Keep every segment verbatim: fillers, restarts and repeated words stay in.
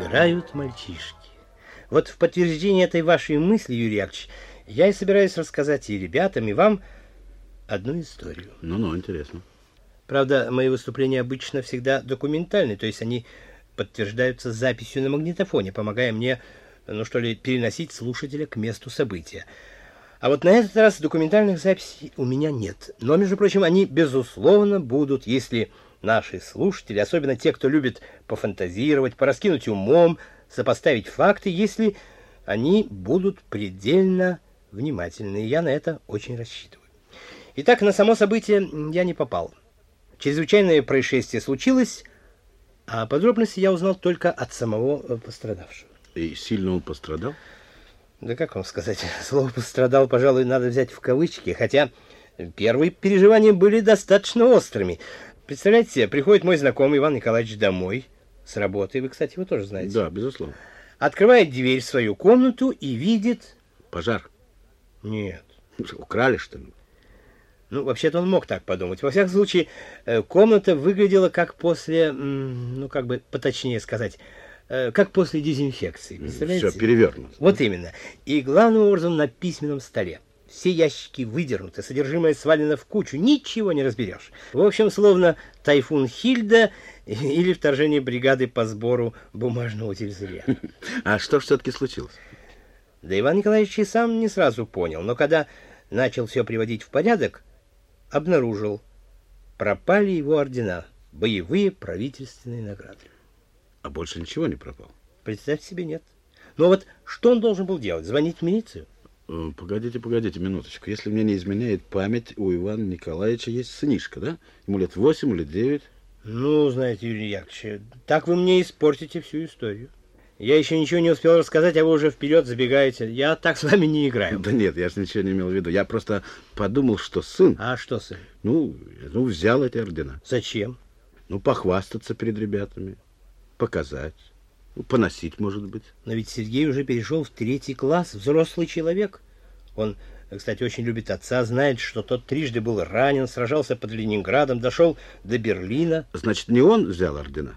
Играют мальчишки. Вот в подтверждение этой вашей мысли, Юрий Яковлевич, я и собираюсь рассказать и ребятам, и вам одну историю. Ну-ну, интересно. Правда, мои выступления обычно всегда документальны, то есть они подтверждаются записью на магнитофоне, помогая мне, ну что ли, переносить слушателя к месту события. А вот на этот раз документальных записей у меня нет. Но, между прочим, они, безусловно, будут, если наши слушатели, особенно те, кто любит пофантазировать, пораскинуть умом, сопоставить факты, если они будут предельно внимательны. Я на это очень рассчитываю. Итак, на само событие я не попал. Чрезвычайное происшествие случилось, а подробности я узнал только от самого пострадавшего. И сильно он пострадал? Да как вам сказать, слово «пострадал», пожалуй, надо взять в кавычки, хотя первые переживания были достаточно острыми. Представляете себе, приходит мой знакомый Иван Николаевич домой с работы, вы, кстати, его тоже знаете. Да, безусловно. Открывает дверь в свою комнату и видит... Пожар? Нет. Украли, что ли? Ну, вообще-то он мог так подумать. Во всяком случае, комната выглядела как после, ну, как бы поточнее сказать, как после дезинфекции. Представляете? Все перевернуто. Вот именно. И главным образом на письменном столе. Все ящики выдернуты, содержимое свалено в кучу, ничего не разберешь. В общем, словно тайфун Хильда или вторжение бригады по сбору бумажного утилизария. А что все-таки случилось? Да Иван Николаевич и сам не сразу понял, но когда начал все приводить в порядок, обнаружил, пропали его ордена, боевые правительственные награды. А больше ничего не пропало? Представьте себе, нет. Но вот что он должен был делать? Звонить в милицию? Погодите, погодите минуточку. Если мне не изменяет память, у Ивана Николаевича есть сынишка, да? Ему лет восемь или девять. Ну, знаете, Юрий Яковлевич, так вы мне испортите всю историю. Я еще ничего не успел рассказать, а вы уже вперед забегаете. Я так с вами не играю. Да нет, я же ничего не имел в виду. Я просто подумал, что сын... А что сын? Ну, ну взял эти ордена. Зачем? Ну, похвастаться перед ребятами, показать, ну, поносить, может быть. Но ведь Сергей уже перешел в третий класс, взрослый человек. Он, кстати, очень любит отца, знает, что тот трижды был ранен, сражался под Ленинградом, дошел до Берлина. Значит, не он взял ордена?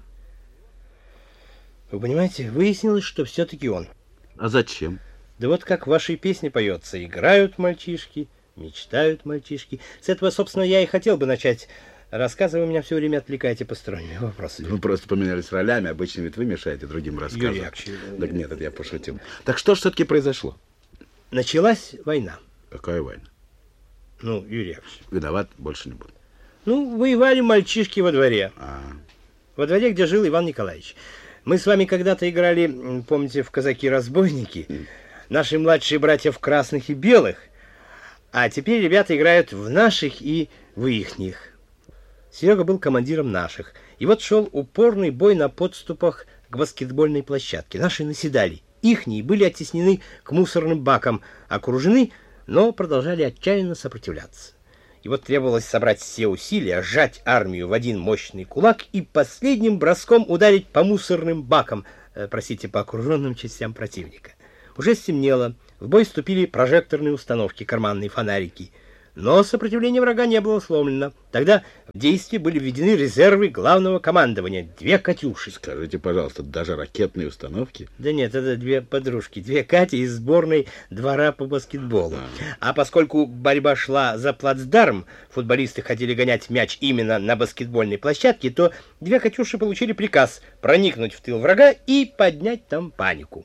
Вы понимаете, выяснилось, что все-таки он. А зачем? Да вот как в вашей песне поется: играют мальчишки, мечтают мальчишки. С этого, собственно, я и хотел бы начать рассказ, вы меня все время отвлекаете посторонними вопросами. Мы просто поменялись ролями, обычно ведь вы мешаете другим рассказам. Юрий Яковлевич. Да нет, это я пошутил. Так что же все-таки произошло? Началась война. Какая война? Ну, Юрий Яковлевич. Виноват, больше не буду. Ну, воевали мальчишки во дворе. А. Во дворе, где жил Иван Николаевич. Мы с вами когда-то играли, помните, в «Казаки-разбойники». Наши младшие братья в красных и белых. А теперь ребята играют в наших и в ихних. Серега был командиром наших. И вот шел упорный бой на подступах к баскетбольной площадке. Наши наседали. Ихние были оттеснены к мусорным бакам, окружены, но продолжали отчаянно сопротивляться. И вот требовалось собрать все усилия, сжать армию в один мощный кулак и последним броском ударить по мусорным бакам, э, простите, по окруженным частям противника. Уже стемнело, в бой вступили прожекторные установки, карманные фонарики. Но сопротивление врага не было сломлено. Тогда в действие были введены резервы главного командования, две «Катюши». Скажите, пожалуйста, даже ракетные установки? Да нет, это две подружки, две Кати из сборной двора по баскетболу. А, а поскольку борьба шла за плацдарм, футболисты хотели гонять мяч именно на баскетбольной площадке, то две «Катюши» получили приказ проникнуть в тыл врага и поднять там панику.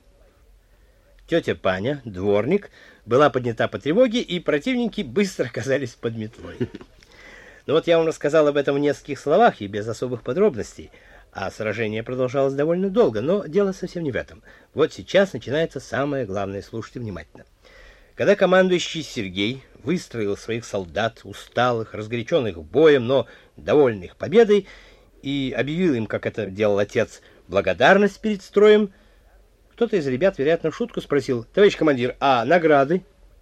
Тетя Паня, дворник, была поднята по тревоге, и противники быстро оказались под метлой. Ну вот я вам рассказал об этом в нескольких словах и без особых подробностей, а сражение продолжалось довольно долго, но дело совсем не в этом. Вот сейчас начинается самое главное, слушайте внимательно. Когда командующий Сергей выстроил своих солдат, усталых, разгоряченных боем, но довольных победой, и объявил им, как это делал отец, благодарность перед строем, кто-то из ребят, вероятно, в шутку спросил: товарищ командир, а награды?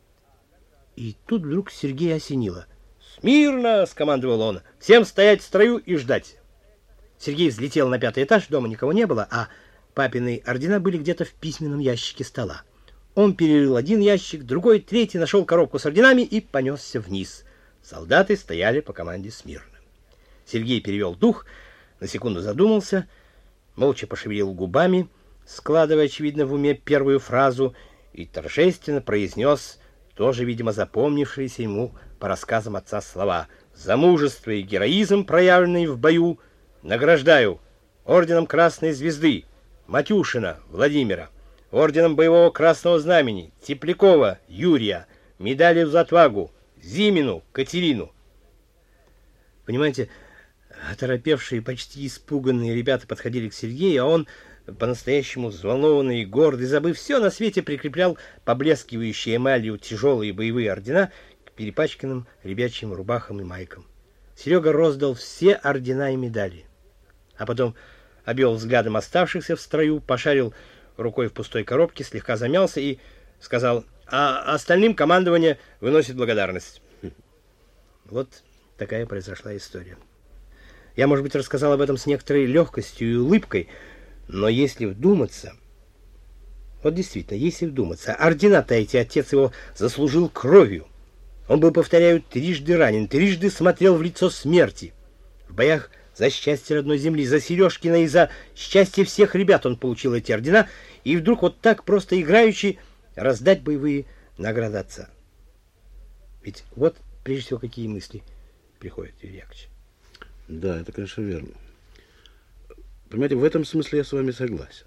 И тут вдруг Сергея осенило. «Смирно!» — скомандовал он. «Всем стоять в строю и ждать!» Сергей взлетел на пятый этаж, дома никого не было, а папины ордена были где-то в письменном ящике стола. Он перерыл один ящик, другой, третий, нашел коробку с орденами и понесся вниз. Солдаты стояли по команде смирно. Сергей перевел дух, на секунду задумался, молча пошевелил губами, складывая, очевидно, в уме первую фразу, и торжественно произнес, тоже, видимо, запомнившиеся ему по рассказам отца слова: «За мужество и героизм, проявленный в бою, награждаю орденом Красной Звезды Матюшина Владимира, орденом Боевого Красного Знамени Теплякова Юрия, медалью за отвагу Зимину Катерину». Понимаете, оторопевшие, почти испуганные ребята подходили к Сергею, а он, по-настоящему взволнованный и гордый, забыв все на свете, прикреплял поблескивающие эмалью тяжелые боевые ордена к перепачканным ребячьим рубахам и майкам. Серега роздал все ордена и медали, а потом обвел взглядом оставшихся в строю, пошарил рукой в пустой коробке, слегка замялся и сказал: «А остальным командование выносит благодарность». Вот такая произошла история. Я, может быть, рассказал об этом с некоторой легкостью и улыбкой, но если вдуматься, вот действительно, если вдуматься, ордена-то эти отец его заслужил кровью. Он был, повторяю, трижды ранен, трижды смотрел в лицо смерти. В боях за счастье родной земли, за Сережкина и за счастье всех ребят он получил эти ордена, и вдруг вот так просто играючи раздать боевые награды отца. Ведь вот прежде всего какие мысли приходят, Юрий Яковлевич. Да, это, конечно, верно. Понимаете, в этом смысле я с вами согласен.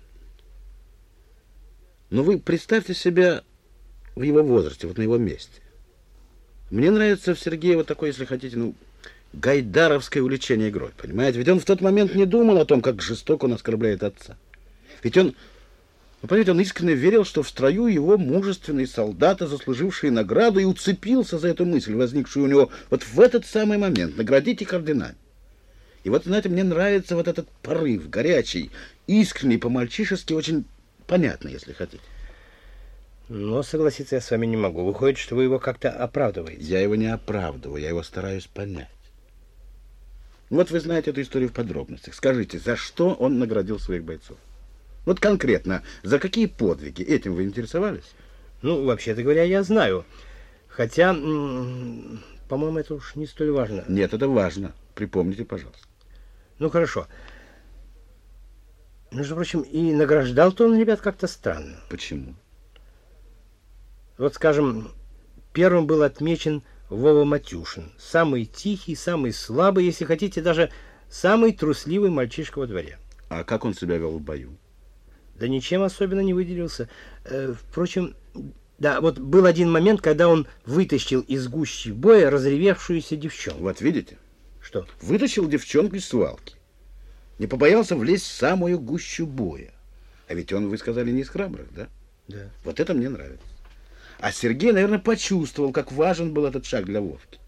Но вы представьте себя в его возрасте, вот на его месте. Мне нравится в Сергее вот такое, если хотите, ну, гайдаровское увлечение игрой, понимаете? Ведь он в тот момент не думал о том, как жестоко он оскорбляет отца. Ведь он, вы понимаете, он искренне верил, что в строю его мужественные солдаты, заслужившие награду, и уцепился за эту мысль, возникшую у него вот в этот самый момент, наградить их орденами. И вот, знаете, мне нравится вот этот порыв, горячий, искренний, по-мальчишески, очень понятно, если хотите. Но согласиться я с вами не могу. Выходит, что вы его как-то оправдываете. Я его не оправдываю, я его стараюсь понять. Вот вы знаете эту историю в подробностях. Скажите, за что он наградил своих бойцов? Вот конкретно, за какие подвиги? Этим вы интересовались? Ну, вообще-то говоря, я знаю. Хотя, по-моему, это уж не столь важно. Нет, это важно. Припомните, пожалуйста. Ну, хорошо. Между прочим, и награждал-то он ребят как-то странно. Почему? Вот, скажем, первым был отмечен Вова Матюшин. Самый тихий, самый слабый, если хотите, даже самый трусливый мальчишка во дворе. А как он себя вел в бою? Да ничем особенно не выделился. Э, впрочем, да, вот был один момент, когда он вытащил из гущи боя разревевшуюся девчонку. Вот видите? Что? Вытащил девчонку из свалки. Не побоялся влезть в самую гущу боя. А ведь он, вы сказали, не из храбрых, да? Да. Вот это мне нравится. А Сергей, наверное, почувствовал, как важен был этот шаг для Вовки.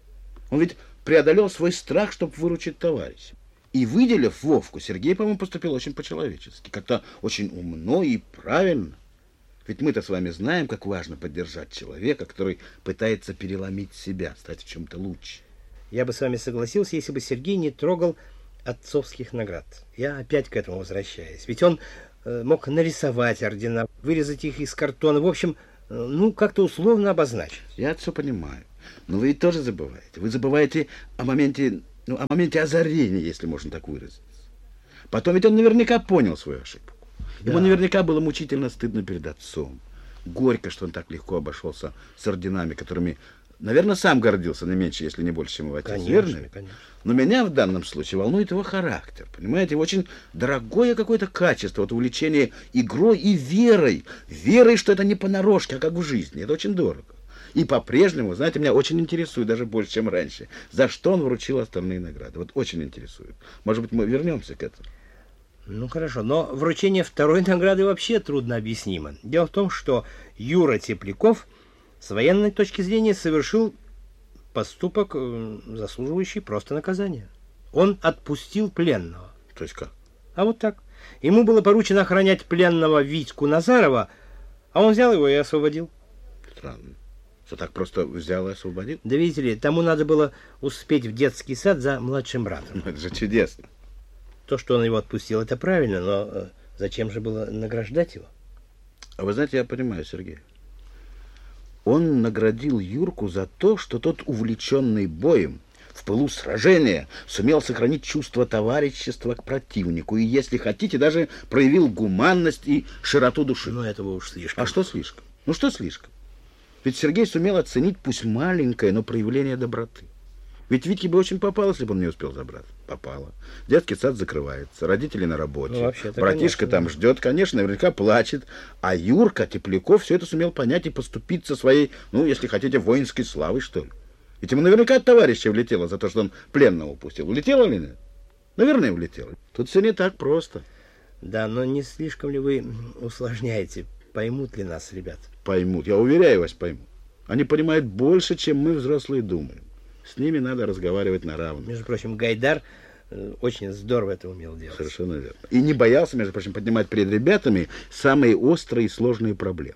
Он ведь преодолел свой страх, чтобы выручить товарища. И, выделив Вовку, Сергей, по-моему, поступил очень по-человечески. Как-то очень умно и правильно. Ведь мы-то с вами знаем, как важно поддержать человека, который пытается переломить себя, стать в чем-то лучше. Я бы с вами согласился, если бы Сергей не трогал отцовских наград. Я опять к этому возвращаюсь. Ведь он э, мог нарисовать ордена, вырезать их из картона. В общем, э, ну, как-то условно обозначить. Я это все понимаю. Но вы ведь тоже забываете. Вы забываете о моменте, ну, о моменте озарения, если можно так выразиться. Потом ведь он наверняка понял свою ошибку. Ему Да. наверняка было мучительно стыдно перед отцом. Горько, что он так легко обошелся с орденами, которыми, наверное, сам гордился не меньше, если не больше, чем его отец. Конечно, Верно? конечно. Но меня в данном случае волнует его характер. Понимаете, очень дорогое какое-то качество, вот увлечение игрой и верой. Верой, что это не понарошке, а как в жизни. Это очень дорого. И по-прежнему, знаете, меня очень интересует, даже больше, чем раньше, за что он вручил остальные награды. Вот очень интересует. Может быть, мы вернемся к этому. Ну, хорошо, но вручение второй награды вообще трудно объяснимо. Дело в том, что Юра Тепляков с военной точки зрения совершил поступок, э, заслуживающий просто наказания. Он отпустил пленного. То есть как? А вот так. Ему было поручено охранять пленного Витьку Назарова, а он взял его и освободил. Странно. Что так просто взял и освободил? Да видите ли, тому надо было успеть в детский сад за младшим братом. Ну, это же чудесно. То, что он его отпустил, это правильно, но э, зачем же было награждать его? А вы знаете, я понимаю, Сергей. Он наградил Юрку за то, что тот, увлеченный боем, в пылу сражения сумел сохранить чувство товарищества к противнику и, если хотите, даже проявил гуманность и широту души. Ну, этого уж слишком. А что слишком? Ну, что слишком? Ведь Сергей сумел оценить, пусть маленькое, но проявление доброты. Ведь Витьке бы очень попало, если бы он не успел забрать. Попало. Детский сад закрывается, родители на работе, ну, братишка конечно, там да. ждет, конечно, наверняка плачет. А Юрка Тепляков все это сумел понять и поступиться своей, ну, если хотите, воинской славой, что ли. Ведь ему наверняка от товарища влетело за то, что он пленного упустил. Улетело ли нет? Наверное, влетело. Тут все не так просто. Да, но не слишком ли вы усложняете? Поймут ли нас, ребят? Поймут. Я уверяю вас, поймут. Они понимают больше, чем мы, взрослые, думаем. С ними надо разговаривать на равных. Между прочим, Гайдар очень здорово это умел делать. Совершенно верно. И не боялся, между прочим, поднимать перед ребятами самые острые и сложные проблемы.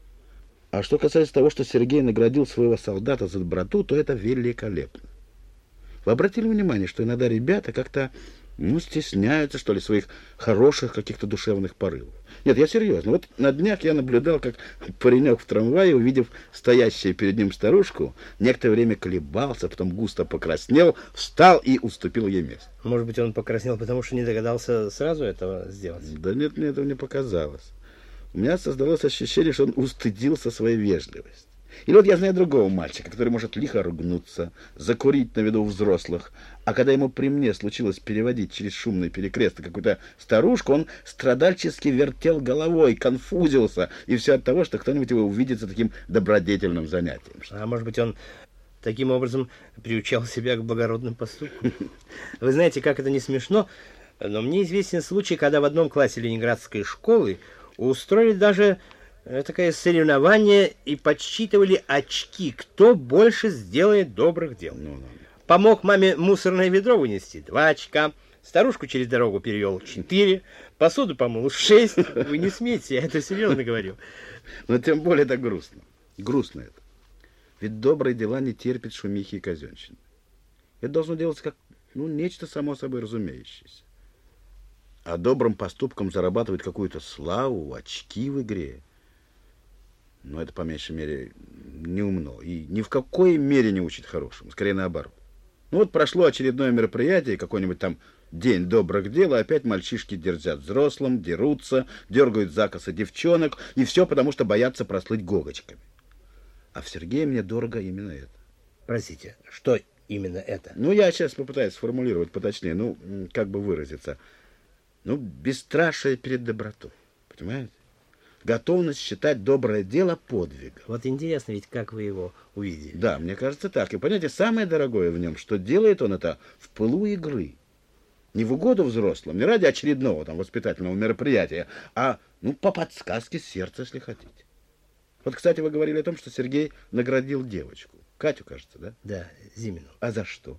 А что касается того, что Сергей наградил своего солдата за доброту, то это великолепно. Вы обратили внимание, что иногда ребята как-то, ну, стесняются, что ли, своих хороших каких-то душевных порывов? Нет, я серьезно. Вот на днях я наблюдал, как паренек в трамвае, увидев стоящую перед ним старушку, некоторое время колебался, потом густо покраснел, встал и уступил ей место. Может быть, он покраснел, потому что не догадался сразу этого сделать? Да нет, мне этого не показалось. У меня создалось ощущение, что он устыдился своей вежливости. Или вот я знаю другого мальчика, который может лихо ругнуться, закурить на виду у взрослых, а когда ему при мне случилось переводить через шумный перекресток какую-то старушку, он страдальчески вертел головой, конфузился, и все от того, что кто-нибудь его увидит за таким добродетельным занятием. А может быть, он таким образом приучал себя к благородным поступкам? Вы знаете, как это не смешно, но мне известен случай, когда в одном классе ленинградской школы устроили даже такое соревнование и подсчитывали очки, кто больше сделает добрых дел. Ну, ну. Помог маме мусорное ведро вынести — два очка, старушку через дорогу перевел — четыре, посуду помыл — шесть. Вы не смейте, я это серьезно говорю. Но тем более это грустно. Грустно это. Ведь добрые дела не терпят шумихи и казенщины. Это должно делаться как, ну, нечто само собой разумеющееся. А добрым поступком зарабатывать какую-то славу, очки в игре, но это, по меньшей мере, неумно. И ни в какой мере не учит хорошему. Скорее наоборот. Ну вот прошло очередное мероприятие, какой-нибудь там день добрых дел, и опять мальчишки дерзят взрослым, дерутся, дергают за косы девчонок, и все потому, что боятся прослыть гогочками. А в Сергее мне дорого именно это. Простите, что именно это? Ну, я сейчас попытаюсь сформулировать поточнее, ну, как бы выразиться. Ну, бесстрашие перед добротой. Понимаете? Готовность считать доброе дело подвигом. Вот интересно, ведь как вы его увидели? Да, мне кажется так. И понимаете, самое дорогое в нем, что делает он это в пылу игры. Не в угоду взрослым, не ради очередного там воспитательного мероприятия, а, ну, по подсказке сердца, если хотите. Вот, кстати, вы говорили о том, что Сергей наградил девочку. Катю, кажется, да? Да, Зимину. А за что?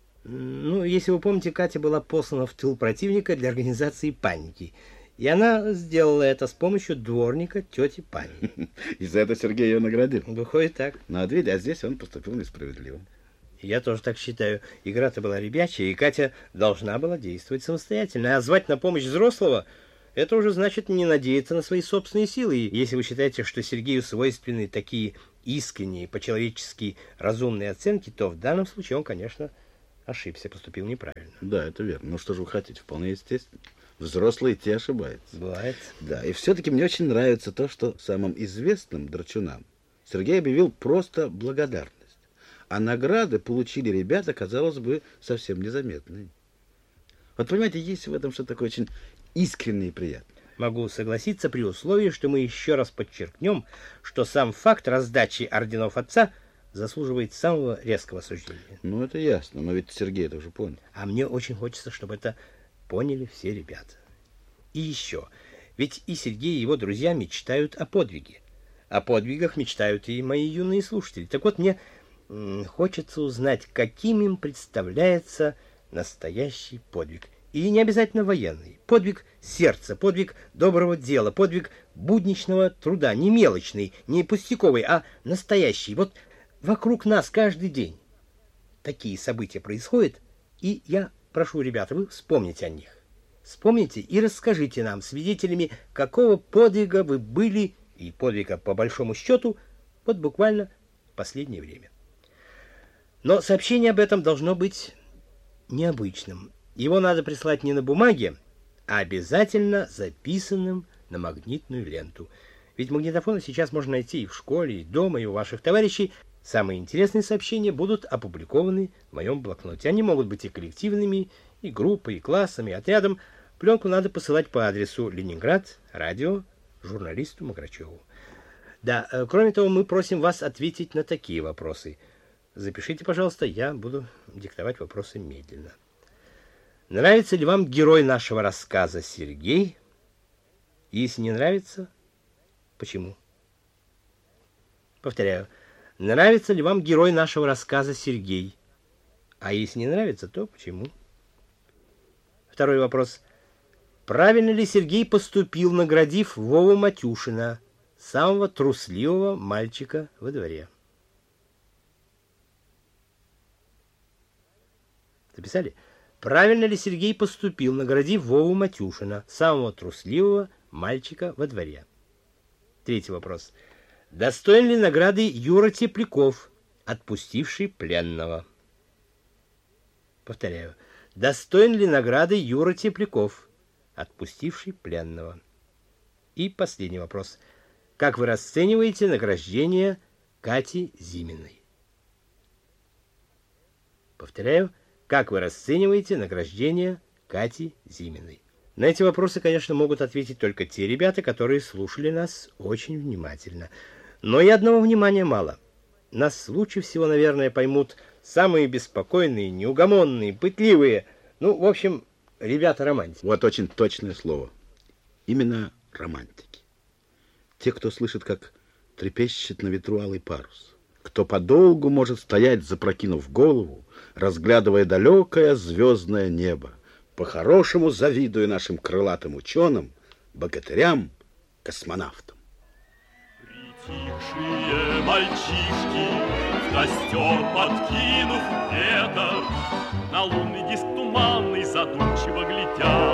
Ну, если вы помните, Катя была послана в тыл противника для организации паники. И она сделала это с помощью дворника тети Пани. И за это Сергей ее наградил? Выходит так. Ну, а видите, а здесь он поступил несправедливо. Я тоже так считаю. Игра-то была ребячая, и Катя должна была действовать самостоятельно. А звать на помощь взрослого — это уже значит не надеяться на свои собственные силы. И если вы считаете, что Сергею свойственны такие искренние, по-человечески разумные оценки, то в данном случае он, конечно, ошибся, поступил неправильно. Да, это верно. Ну, что же вы хотите? Вполне естественно. Взрослые те ошибаются. Бывает. Да, и все-таки мне очень нравится то, что самым известным драчунам Сергей объявил просто благодарность. А награды получили ребята, казалось бы, совсем незаметные. Вот понимаете, есть в этом что-то такое очень искреннее и приятное. Могу согласиться при условии, что мы еще раз подчеркнем, что сам факт раздачи орденов отца заслуживает самого резкого осуждения. Ну, это ясно, но ведь Сергей это уже понял. А мне очень хочется, чтобы это поняли все ребята. И еще, ведь и Сергей, и его друзья мечтают о подвиге. О подвигах мечтают и мои юные слушатели. Так вот, мне м, хочется узнать, каким им представляется настоящий подвиг. И не обязательно военный. Подвиг сердца, подвиг доброго дела, подвиг будничного труда. Не мелочный, не пустяковый, а настоящий. Вот вокруг нас каждый день такие события происходят, и я прошу, ребята, вы вспомните о них. Вспомните и расскажите нам, свидетелями какого подвига вы были, и подвига по большому счету, вот буквально в последнее время. Но сообщение об этом должно быть необычным. Его надо прислать не на бумаге, а обязательно записанным на магнитную ленту. Ведь магнитофоны сейчас можно найти и в школе, и дома, и у ваших товарищей. Самые интересные сообщения будут опубликованы в моем блокноте. Они могут быть и коллективными, и группой, и классом, и отрядом. Пленку надо посылать по адресу Ленинград, радио, журналисту Маграчеву. Да, кроме того, мы просим вас ответить на такие вопросы. Запишите, пожалуйста, я буду диктовать вопросы медленно. Нравится ли вам герой нашего рассказа Сергей? Если не нравится, почему? Повторяю. Нравится ли вам герой нашего рассказа Сергей? А если не нравится, то почему? Второй вопрос. Правильно ли Сергей поступил, наградив Вову Матюшина, самого трусливого мальчика во дворе? Записали? Правильно ли Сергей поступил, наградив Вову Матюшина, самого трусливого мальчика во дворе? Третий вопрос. Достоин ли награды Юра Тепляков, отпустивший пленного? Повторяю. Достоин ли награды Юра Тепляков, отпустивший пленного? И последний вопрос. Как вы расцениваете награждение Кати Зиминой? Повторяю. Как вы расцениваете награждение Кати Зиминой? На эти вопросы, конечно, могут ответить только те ребята, которые слушали нас очень внимательно. Но и одного внимания мало. Нас лучше всего, наверное, поймут самые беспокойные, неугомонные, пытливые, ну, в общем, ребята-романтики. Вот очень точное слово. Именно романтики. Те, кто слышит, как трепещет на ветру алый парус. Кто подолгу может стоять, запрокинув голову, разглядывая далекое звездное небо, по-хорошему завидуя нашим крылатым ученым, богатырям, космонавтам. Притихшие мальчишки, в костер подкинув веток, на лунный диск туманный задумчиво глядят.